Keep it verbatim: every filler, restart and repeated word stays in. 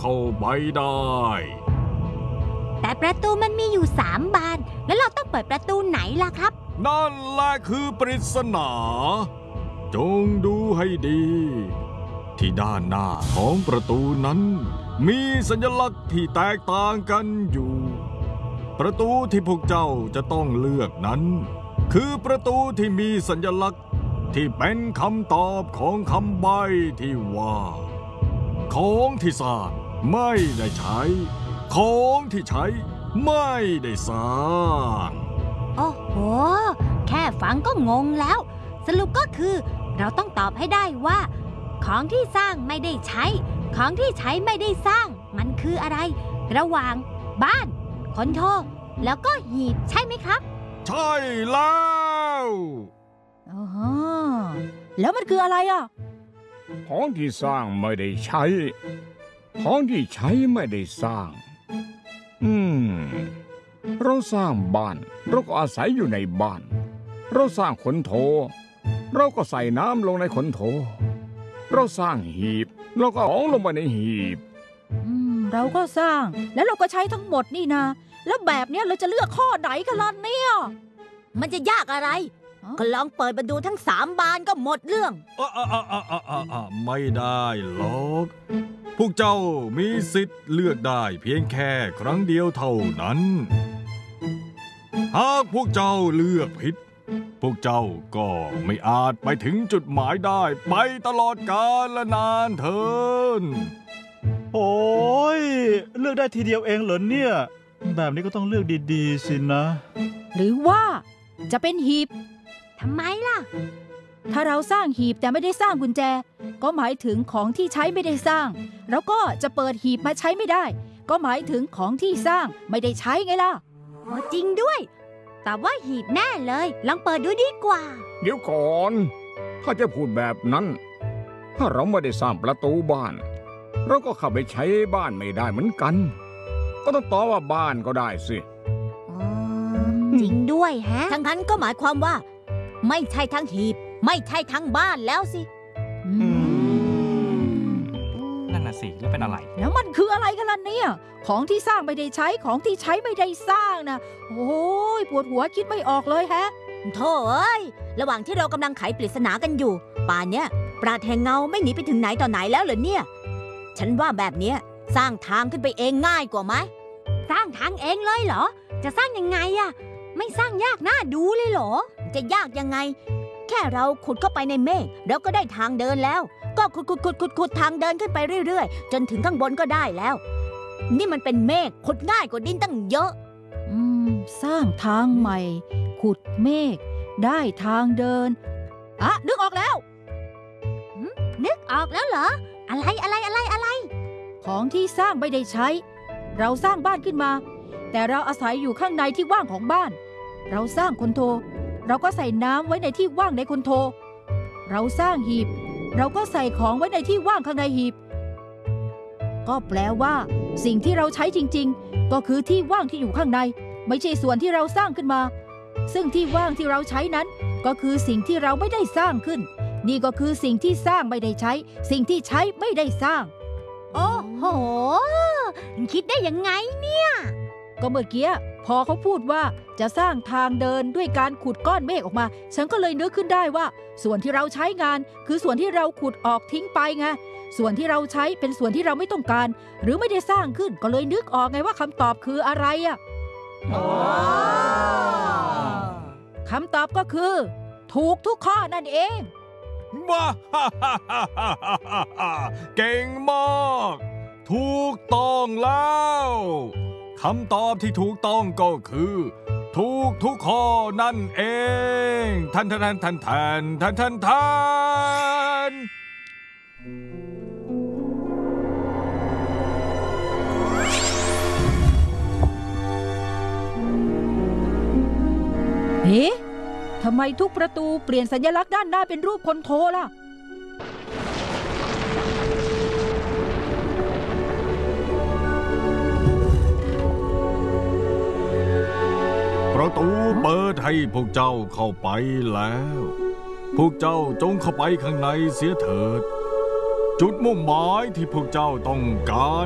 เข้าไปได้แต่ประตูมันมีอยู่สามบานแล้วเราต้องเปิดประตูไหนล่ะครับนั่นแหละคือปริศนาจงดูให้ดีที่ด้านหน้าของประตูนั้นมีสัญลักษณ์ที่แตกต่างกันอยู่ประตูที่พวกเจ้าจะต้องเลือกนั้นคือประตูที่มีสัญลักษณ์ที่เป็นคำตอบของคำใบ้ที่ว่าของที่สร้างไม่ได้ใช้ของที่ใช้ไม่ได้สร้างโอ้โหแค่ฟังก็งงแล้วสรุปก็คือเราต้องตอบให้ได้ว่าของที่สร้างไม่ได้ใช้ของที่ใช้ไม่ได้สร้างมันคืออะไรระหว่างบ้านคอนโทรแล้วก็หีบใช่ไหมครับใช่แล้วอ๋อแล้วมันคืออะไรอ่ะของที่สร้างไม่ได้ใช้ของที่ใช้ไม่ได้สร้างอืมเราสร้างบ้านเราก็อาศัยอยู่ในบ้านเราสร้างขนโถเราก็ใส่น้ำลงในขนโถเราสร้างหีบเราก็เอาลงมาในหีบอืมเราก็สร้างแล้วเราก็ใช้ทั้งหมดนี่นะแล้วแบบเนี้ยเราจะเลือกข้อไหนกันล่ะเนี่ยมันจะยากอะไรก็ลองเปิดมาดูทั้งสามบานก็หมดเรื่องอ่ะอ่ะอ่ะอ่ะอ่ะอ่ะไม่ได้หรอกพวกเจ้ามีสิทธิ์เลือกได้เพียงแค่ครั้งเดียวเท่านั้นหากพวกเจ้าเลือกผิดพวกเจ้าก็ไม่อาจไปถึงจุดหมายได้ไปตลอดกาลและนานเทินโอ้ยเลือกได้ทีเดียวเองเหรอเนี่ยแบบนี้ก็ต้องเลือกดีๆสินะหรือว่าจะเป็นหีบทำไมล่ะถ้าเราสร้างหีบแต่ไม่ได้สร้างกุญแจก็หมายถึงของที่ใช้ไม่ได้สร้างแล้วก็จะเปิดหีบมาใช้ไม่ได้ก็หมายถึงของที่สร้างไม่ได้ใช้ไงล่ะโอ้จริงด้วยแต่ว่าหีบแน่เลยลองเปิดดูดีกว่าเดี๋ยวก่อนถ้าจะพูดแบบนั้นถ้าเราไม่ได้สร้างประตูบ้านเราก็เข้าไปใช้บ้านไม่ได้เหมือนกันก็ต้องตอบว่าบ้านก็ได้สิจริงด้วยฮะทั้งนั้นก็หมายความว่าไม่ใช่ทั้งหีบไม่ใช่ทั้งบ้านแล้วสินั่นน่ะสิแล้วเป็นอะไรแล้วมันคืออะไรกันล่ะเนี่ยของที่สร้างไม่ได้ใช้ของที่ใช้ไม่ได้สร้างนะโอ้ยปวดหัวคิดไม่ออกเลยแฮะโธ่เอ้ยระหว่างที่เรากำลังไขปริศนากันอยู่ป่านเนี้ยปราดแห่งเงาไม่หนีไปถึงไหนต่อไหนแล้วเหรอเนี่ยฉันว่าแบบเนี้ยสร้างทางขึ้นไปเองง่ายกว่าไหมสร้างทางเองเลยเหรอจะสร้างยังไงอะไม่สร้างยากน่าดูเลยเหรอจะยากยังไงแค่เราขุดเข้าไปในเมฆเราก็ได้ทางเดินแล้วก็ขุดขุดขุดขุดขุดทางเดินขึ้นไปเรื่อยๆจนถึงข้างบนก็ได้แล้วนี่มันเป็นเมฆขุดง่ายกว่าดินตั้งเยอะอืมสร้างทางใหม่ขุดเมฆได้ทางเดินอ่ะนึกออกแล้วนึกออกแล้วเหรออะไรอะไรอะไรอะไรของที่สร้างไม่ได้ใช้เราสร้างบ้านขึ้นมาแต่เราอาศัยอยู่ข้างในที่ว่างของบ้านเราสร้างคอนโทรเราก็ใส่น้ำไว้ในที่ว่างในคอนโทรเราสร้างหีบเราก็ใส่ของไว้ในที่ว่างข้างในหีบก็แปลว่าสิ่งที่เราใช้จริงๆก็คือที่ว่างที่อยู่ข้างในไม่ใช่ส่วนที่เราสร้างขึ้นมาซึ่งที่ว่างที่เราใช้นั้นก็คือสิ่งที่เราไม่ได้สร้างขึ้นนี่ก็คือสิ่งที่สร้างไม่ได้ใช้สิ่งที่ใช้ไม่ได้สร้างโอ้โหคิดได้ยังไงเนี่ยก็เมื่อกี้พอเขาพูดว่าจะสร้างทางเดินด้วยการขุดก้อนเมฆออกมาฉันก็เลยนึกขึ้นได้ว่าส่วนที่เราใช้งานคือส่วนที่เราขุดออกทิ้งไปไงส่วนที่เราใช้เป็นส่วนที่เราไม่ต้องการหรือไม่ได้สร้างขึ้นก็เลยนึกออกไงว่าคำตอบคืออะไรอ่ะคำตอบก็คือถูกทุกข้อนั่นเองว้าเก่งมากถูกต้องแล้วคำตอบที่ถูกต้องก็คือถูกทุกข้อนั่นเองทันทันทันทันทันทันทันทันเฮ้ทำไมทุกประตูเปลี่ยนสัญลักษณ์ด้านหน้าเป็นรูปคนโทล่ะประตูเปิดให้พวกเจ้าเข้าไปแล้วพวกเจ้าจงเข้าไปข้างในเสียเถิดจุดมุ่งหมายที่พวกเจ้าต้องการ